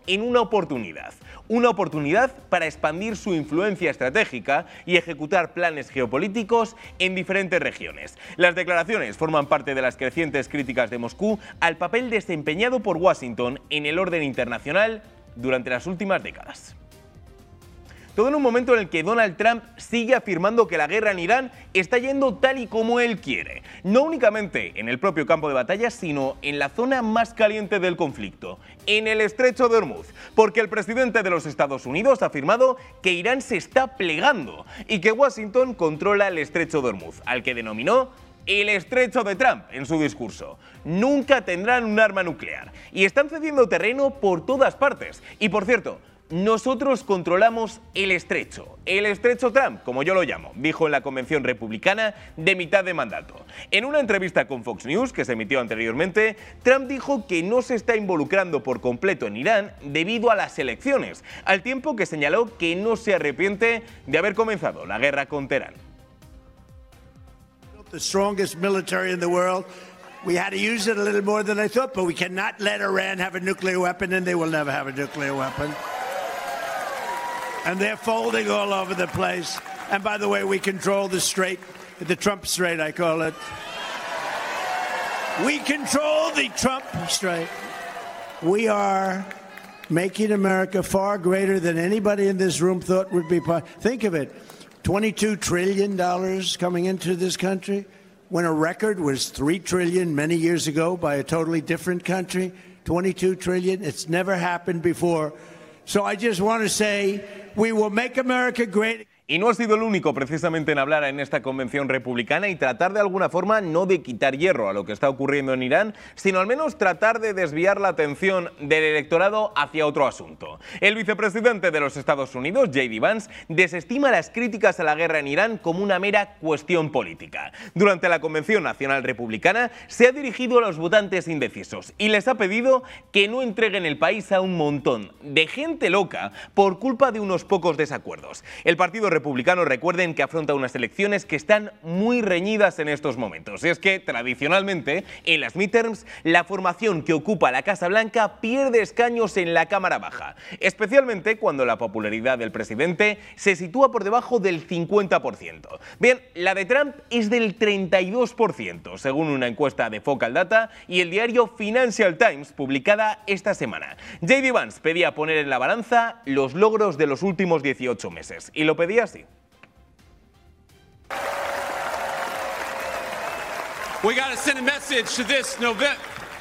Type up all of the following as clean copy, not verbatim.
en una oportunidad para expandir su influencia estratégica y ejecutar planes geopolíticos en diferentes regiones. Las declaraciones forman parte de las crecientes críticas de Moscú al papel desempeñado por Washington en el orden internacional durante las últimas décadas. Todo en un momento en el que Donald Trump sigue afirmando que la guerra en Irán está yendo tal y como él quiere. No únicamente en el propio campo de batalla, sino en la zona más caliente del conflicto, en el estrecho de Hormuz. Porque el presidente de los Estados Unidos ha afirmado que Irán se está plegando y que Washington controla el estrecho de Hormuz, al que denominó el estrecho de Trump en su discurso. Nunca tendrán un arma nuclear. Y están cediendo terreno por todas partes. Y por cierto, nosotros controlamos el estrecho Trump, como yo lo llamo, dijo en la convención republicana de mitad de mandato. En una entrevista con Fox News que se emitió anteriormente, Trump dijo que no se está involucrando por completo en Irán debido a las elecciones, al tiempo que señaló que no se arrepiente de haber comenzado la guerra con Teherán. The strongest military in the world. We had to use it a little more than I thought, but we cannot let Iran have a nuclear weapon, and they will never have a nuclear weapon. And they're folding all over the place. And by the way, we control the strait, the Trump Strait, I call it. We control the Trump Strait. We are making America far greater than anybody in this room thought would be possible. Think of it, $22 trillion coming into this country, when a record was $3 trillion many years ago by a totally different country. 22 trillion, it's never happened before. So I just want to say, we will make America great. Y no ha sido el único precisamente en hablar en esta convención republicana y tratar de alguna forma no de quitar hierro a lo que está ocurriendo en Irán, sino al menos tratar de desviar la atención del electorado hacia otro asunto. El vicepresidente de los Estados Unidos, J.D. Vance, desestima las críticas a la guerra en Irán como una mera cuestión política. Durante la Convención Nacional Republicana se ha dirigido a los votantes indecisos y les ha pedido que no entreguen el país a un montón de gente loca por culpa de unos pocos desacuerdos. El Partido Republicano, recuerden que afronta unas elecciones que están muy reñidas en estos momentos. Y es que, tradicionalmente, en las midterms, la formación que ocupa la Casa Blanca pierde escaños en la Cámara Baja, especialmente cuando la popularidad del presidente se sitúa por debajo del 50%. Bien, la de Trump es del 32%, según una encuesta de Focal Data y el diario Financial Times, publicada esta semana. J.D. Vance pedía poner en la balanza los logros de los últimos 18 meses, y lo pedía así. We got to send a message to this November.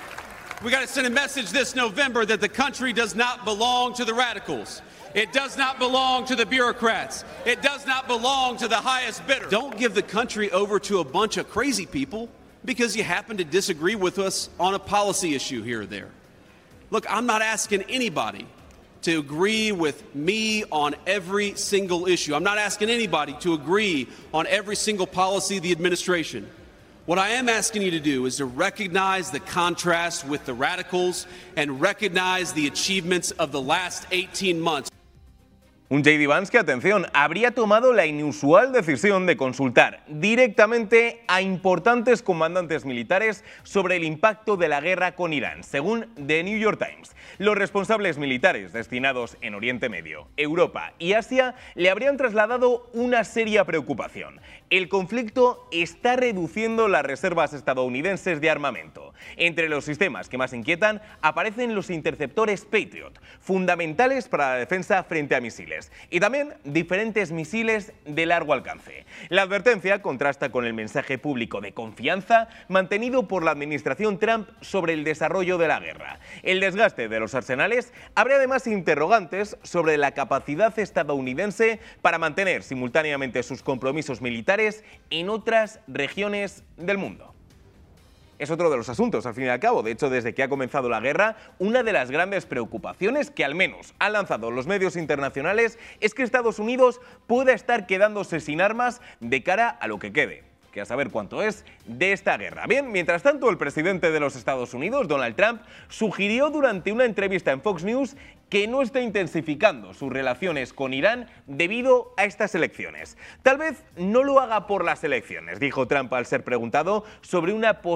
We got to send a message this November that the country does not belong to the radicals. It does not belong to the bureaucrats. It does not belong to the highest bidder. Don't give the country over to a bunch of crazy people because you happen to disagree with us on a policy issue here or there. Look, I'm not asking anybody to agree with me on every single issue. I'm not asking anybody to agree on every single policy of the administration. What I am asking you to do is to recognize the contrast with the radicals and recognize the achievements of the last 18 months. Un J.D. Vance que, atención, habría tomado la inusual decisión de consultar directamente a importantes comandantes militares sobre el impacto de la guerra con Irán, según The New York Times. Los responsables militares destinados en Oriente Medio, Europa y Asia le habrían trasladado una seria preocupación. El conflicto está reduciendo las reservas estadounidenses de armamento. Entre los sistemas que más inquietan aparecen los interceptores Patriot, fundamentales para la defensa frente a misiles, y también diferentes misiles de largo alcance. La advertencia contrasta con el mensaje público de confianza mantenido por la administración Trump sobre el desarrollo de la guerra. El desgaste de los arsenales abre además interrogantes sobre la capacidad estadounidense para mantener simultáneamente sus compromisos militares en otras regiones del mundo. Es otro de los asuntos, al fin y al cabo. De hecho, desde que ha comenzado la guerra, una de las grandes preocupaciones que al menos han lanzado los medios internacionales es que Estados Unidos pueda estar quedándose sin armas de cara a lo que quede, que a saber cuánto es, de esta guerra. Bien, mientras tanto, el presidente de los Estados Unidos, Donald Trump, sugirió durante una entrevista en Fox News que no está intensificando sus relaciones con Irán debido a estas elecciones. Tal vez no lo haga por las elecciones, dijo Trump al ser preguntado sobre una